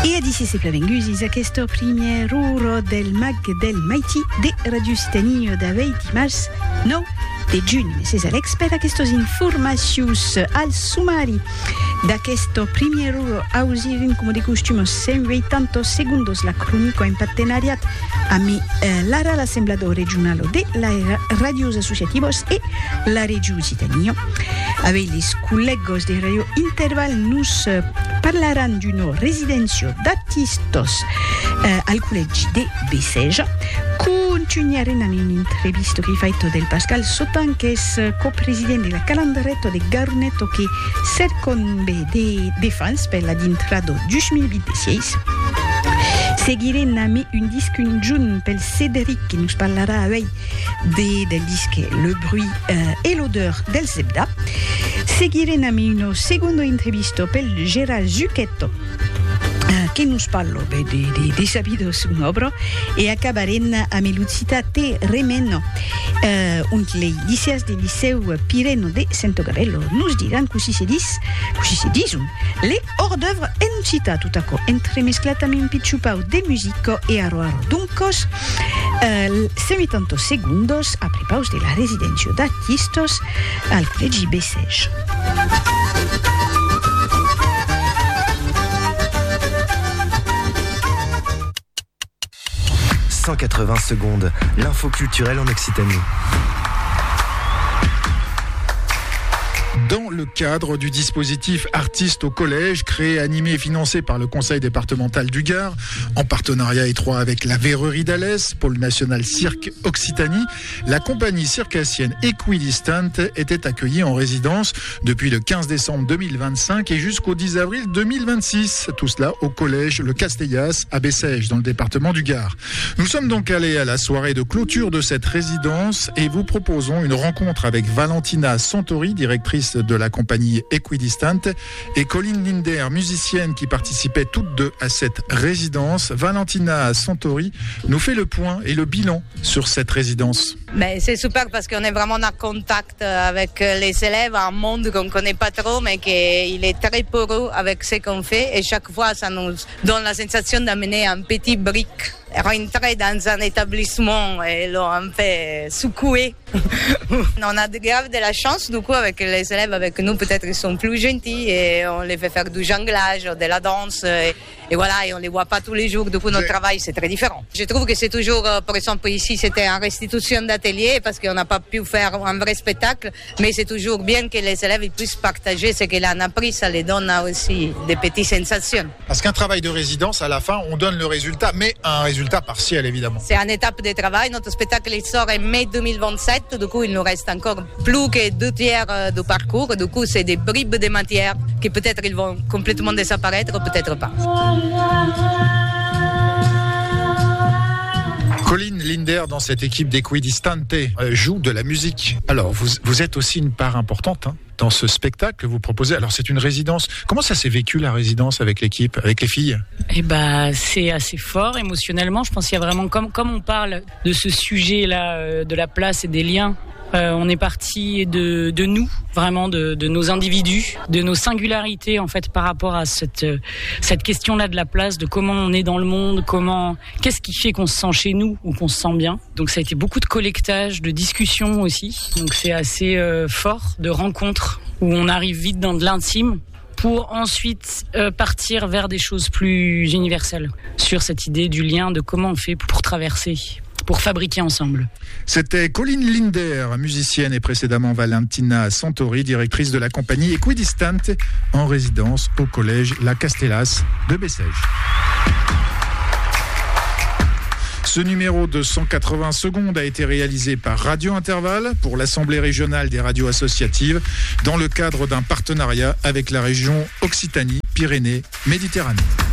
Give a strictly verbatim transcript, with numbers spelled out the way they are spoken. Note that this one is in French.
E a diciassette benvinguts a questo primer uro del mag del Maiti de Radio Occitania da venti mars nou de giugno. C'est Alex per aquestos informatius al sumari d'aquesto primer uro ausirin come de costume cent oitanta segundos la cronico in partenariat amb eh, l'Ara l'Assemblador Regional de la Radios Associativos e la Regió Occitania. Avec les collegos de Radio Interval nous eh, parlaran d'una residència d'artistes eh, al Col·legi de Beceja. Continuarem amb un'intervista che fatto del Pascal Sotan, che è copresidente della calendaretto de Garneto, che cercon de defense per la d'intrado duemilaventisei. Seguirem amb un disc conjunt pel Cédric, qui nous parlera avec de, del disque Le bruit euh, et l'odeur del Zebda. Seguirem amb una seconda intervista pel Gérard Zucchetto, che nous parlo de, de, de sabidos un obro, e acabarem amb l'Ucitate Remeno, uh, un les lycées del Liceu Pireno de Sant'Ogabello nous diran così se dis, così se disun, les hors d'œuvre en città tutto entremesclat amb un pitxupau de musico e aro aro duncos, uh, cent oitanta segundos après paus de la residència d'artistes al Col·legi Beceja. cent quatre-vingts secondes, l'info culturelle en Occitanie. Dans le cadre du dispositif Artistes au collège, créé, animé et financé par le Conseil départemental du Gard, en partenariat étroit avec la Verrerie d'Alès, Pôle national Cirque Occitanie, la compagnie circassienne Equidistant était accueillie en résidence depuis le quinze décembre deux mille vingt-cinq et jusqu'au dix avril deux mille vingt-six. Tout cela au collège Le Castellas à Bessèges, dans le département du Gard. Nous sommes donc allés à la soirée de clôture de cette résidence et vous proposons une rencontre avec Valentina Santori, directrice de la compagnie Equidistant, et Colline Linder, musicienne qui participait toutes deux à cette résidence. Valentina Santori nous fait le point et le bilan sur cette résidence. Mais c'est super parce qu'on est vraiment en contact avec les élèves, un monde qu'on ne connaît pas trop, mais qu'il est très poreux avec ce qu'on fait. Et chaque fois, ça nous donne la sensation d'amener un petit brick, rentrer dans un établissement et l'on fait secouer. On a grave de la chance, du coup, avec les élèves avec nous, peut-être ils sont plus gentils et on les fait faire du jonglage, de la danse. Et, et voilà, et on les voit pas tous les jours. Du coup, notre travail, c'est très différent. Je trouve que c'est toujours, par exemple, ici, c'était en restitution d'atelier parce qu'on n'a pas pu faire un vrai spectacle, mais c'est toujours bien que les élèves ils puissent partager ce qu'ils ont appris. Ça les donne aussi des petites sensations. Parce qu'un travail de résidence, à la fin, on donne le résultat, mais un résultat partiel, évidemment. C'est une étape de travail. Notre spectacle il sort en mai deux mille vingt-sept. Du coup, il nous reste encore plus que deux tiers du parcours. Du coup, c'est des bribes de matière qui peut-être ils vont complètement disparaître, peut-être pas. Colline Linder, dans cette équipe d'Equidistante, euh, joue de la musique. Alors, vous, vous êtes aussi une part importante hein, dans ce spectacle que vous proposez. Alors, c'est une résidence. Comment ça s'est vécu, la résidence, avec l'équipe, avec les filles ? Eh ben, c'est assez fort émotionnellement. Je pense qu'il y a vraiment, comme, comme on parle de ce sujet-là, euh, de la place et des liens, Euh, on est parti de, de nous, vraiment de, de nos individus, de nos singularités en fait par rapport à cette, cette question-là de la place, de comment on est dans le monde, comment, qu'est-ce qui fait qu'on se sent chez nous ou qu'on se sent bien. Donc ça a été beaucoup de collectage, de discussions aussi. Donc c'est assez euh, fort, de rencontres où on arrive vite dans de l'intime pour ensuite euh, partir vers des choses plus universelles sur cette idée du lien, de comment on fait pour traverser, pour fabriquer ensemble. C'était Colline Linder, musicienne, et précédemment Valentina Santori, directrice de la compagnie Equidistant, en résidence au collège La Castellas de Bessèges. Ce numéro de cent quatre-vingts secondes a été réalisé par Radio Interval pour l'Assemblée régionale des radios associatives dans le cadre d'un partenariat avec la région Occitanie-Pyrénées-Méditerranée.